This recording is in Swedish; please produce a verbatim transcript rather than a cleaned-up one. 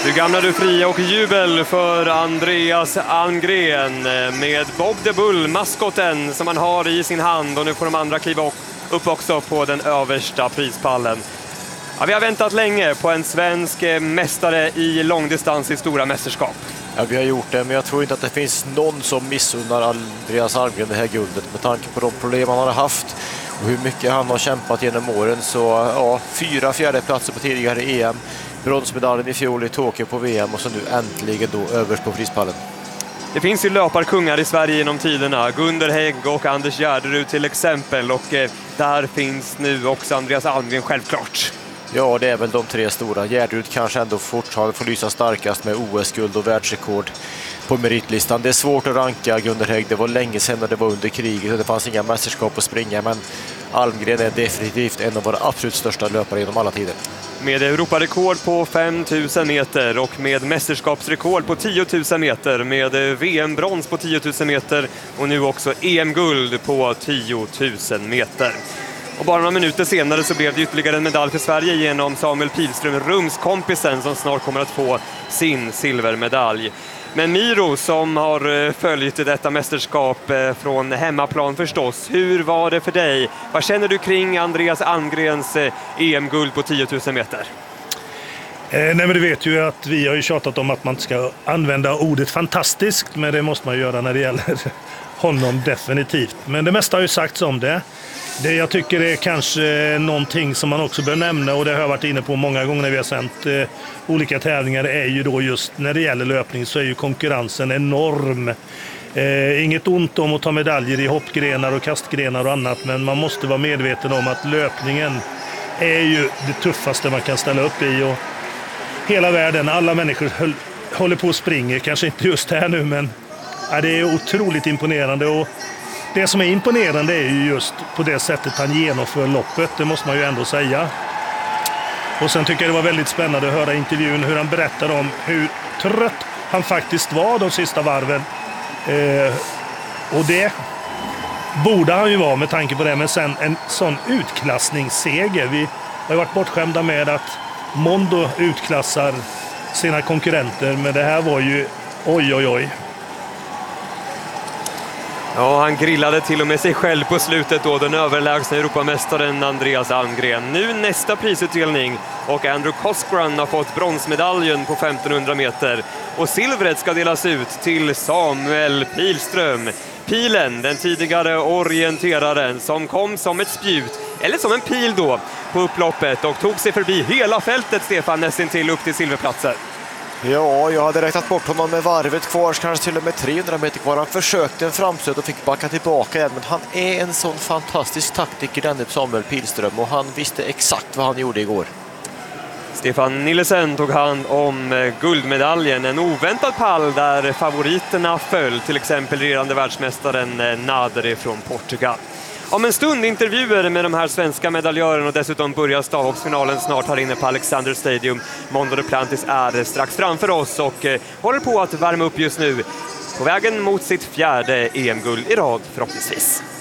Du gamla du fria och jubel för Andreas Almgren med Bob the Bull, maskoten som han har i sin hand, och nu får de andra kliva upp också på den översta prispallen. Ja, vi har väntat länge på en svensk mästare i långdistans i stora mästerskap. Ja, vi har gjort det, men jag tror inte att det finns någon som missunnar Andreas Almgren det här guldet med tanke på de problem han har haft och hur mycket han har kämpat genom åren. Så ja, fyra fjärde platser på tidigare E M, bronsmedaljen i fjol i Tokyo på V M och så nu äntligen då överst på prispallen. Det finns ju löparkungar i Sverige genom tiderna, Gunder Hägg och Anders Gärderud till exempel, och eh, där finns nu också Andreas Almgren självklart. Ja, det är väl de tre stora. Gärderud kanske ändå fortfarande får lysa starkast med O S-guld och världsrekord på meritlistan. Det är svårt att ranka Gunder Hägg. Det var länge sedan när det var under kriget och det fanns inga mästerskap att springa, men Almgren är definitivt en av våra absolut största löpare genom alla tider. Med Europarekord på fem tusen meter och med mästerskapsrekord på tio tusen meter, med V M-brons på tio tusen meter och nu också E M-guld på tio tusen meter. Och bara några minuter senare så blev det ytterligare en medalj för Sverige genom Samuel Pilström, rumskompisen, som snart kommer att få sin silvermedalj. Men Miro, som har följt detta mästerskap från hemmaplan förstås, hur var det för dig? Vad känner du kring Andreas Almgrens E M-guld på tio tusen meter? Eh, nej men du vet ju att vi har ju tjatat om att man ska använda ordet fantastiskt, men det måste man göra när det gäller honom definitivt. Men det mesta har ju sagts om det. Det jag tycker är kanske någonting som man också bör nämna, och det har jag varit inne på många gånger när vi har sänt eh, olika tävlingar, är ju då just när det gäller löpning så är ju konkurrensen enorm. Eh, inget ont om att ta medaljer i hoppgrenar och kastgrenar och annat, men man måste vara medveten om att löpningen är ju det tuffaste man kan ställa upp i, och hela världen, alla människor höll, håller på och springer, kanske inte just här nu, men ja, det är otroligt imponerande. Och det som är imponerande är ju just på det sättet han genomför loppet, det måste man ju ändå säga. Och sen tycker jag det var väldigt spännande att höra intervjun hur han berättade om hur trött han faktiskt var de sista varven. Eh, och det borde han ju vara med tanke på det, men sen en sån utklassningsseger. Vi har varit bortskämda med att Mondo utklassar sina konkurrenter, men det här var ju oj oj oj. Ja, han grillade till och med sig själv på slutet då, den överlägsna Europamästaren Andreas Almgren. Nu nästa prisutdelning, och Andrew Cosgran har fått bronsmedaljen på femtonhundra meter. Och silvret ska delas ut till Samuel Pilström. Pilen, den tidigare orienteraren som kom som ett spjut, eller som en pil då, på upploppet och tog sig förbi hela fältet, Stefan, nästan till upp till silverplatser. Ja, jag hade räknat bort honom med varvet kvar, kanske till och med trehundra meter kvar. Han försökte en framstöt och fick backa tillbaka igen, men han är en sån fantastisk taktiker, denne Samuel Pilström, och han visste exakt vad han gjorde igår. Stefan Nilsen tog hand om guldmedaljen, en oväntad pall där favoriterna föll, till exempel regerande världsmästaren Nader från Portugal. Om en stund intervjuer med de här svenska medaljörerna, och dessutom börjar stavhoppsfinalen snart här inne på Alexander Stadium. Mondo Duplantis är strax framför oss och eh, håller på att värma upp just nu på vägen mot sitt fjärde E M-guld i rad förhoppningsvis.